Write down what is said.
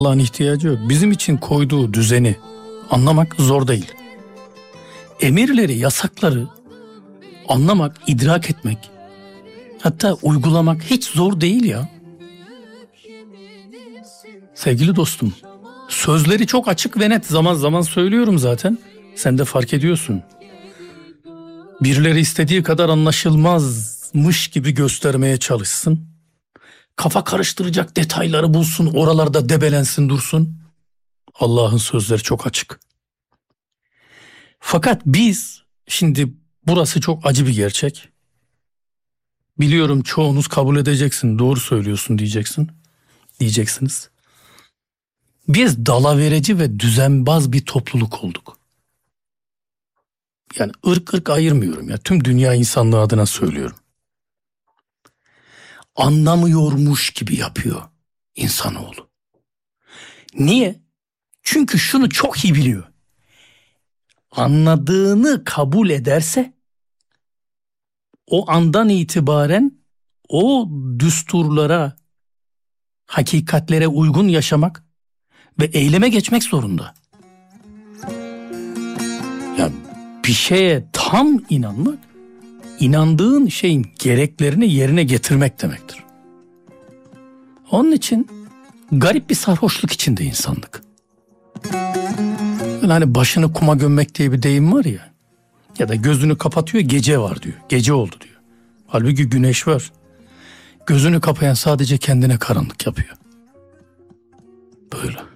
Allah'ın ihtiyacı yok. Bizim için koyduğu düzeni anlamak zor değil. Emirleri, yasakları anlamak, idrak etmek, hatta uygulamak hiç zor değil ya. Sevgili dostum, sözleri çok açık ve net, zaman zaman söylüyorum zaten. Sen de fark ediyorsun. Birileri istediği kadar anlaşılmazmış gibi göstermeye çalışsın. Kafa karıştıracak detayları bulsun, oralarda debelensin dursun. Allah'ın sözleri çok açık. Fakat biz, şimdi burası çok acı bir gerçek. Biliyorum çoğunuz kabul edeceksin, doğru söylüyorsun diyeceksiniz. Biz dalavereci ve düzenbaz bir topluluk olduk. Yani ırk ayırmıyorum ya, tüm dünya insanlığı adına söylüyorum. Anlamıyormuş gibi yapıyor insanoğlu. Niye? Çünkü şunu çok iyi biliyor. Anladığını kabul ederse o andan itibaren o düsturlara, hakikatlere uygun yaşamak ve eyleme geçmek zorunda. Ya bir şeye tam inanmak, inandığın şeyin gereklerini yerine getirmek demektir. Onun için garip bir sarhoşluk içinde insanlık. Yani hani başını kuma gömmek diye bir deyim var ya. Ya da gözünü kapatıyor, gece var diyor. Gece oldu diyor. Halbuki güneş var. Gözünü kapayan sadece kendine karanlık yapıyor. Böyle.